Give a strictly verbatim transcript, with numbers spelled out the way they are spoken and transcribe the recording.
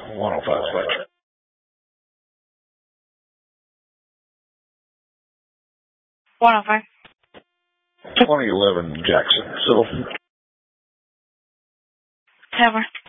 one oh five Fletcher. one oh five. twenty eleven Jackson. So. Cover.